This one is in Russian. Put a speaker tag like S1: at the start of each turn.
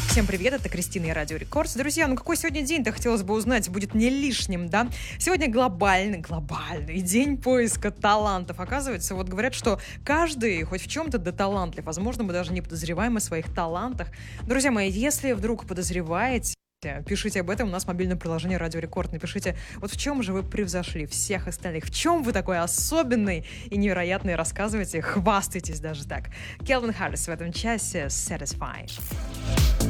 S1: Всем привет, это Кристина и Радио Рекордс. Друзья, ну какой сегодня день-то, хотелось бы узнать, будет не лишним, да? Сегодня глобальный день поиска талантов. Оказывается, вот говорят, что каждый хоть в чем-то да талантлив. Возможно, мы даже не подозреваем о своих талантах. Друзья мои, если вдруг подозреваете, пишите об этом, у нас мобильное приложение Радио Рекорд. Напишите, вот в чем же вы превзошли всех остальных, в чем вы такой особенный и невероятный, рассказывайте, хвастайтесь даже так. Келвин Харрис в этом часе «Satisfy».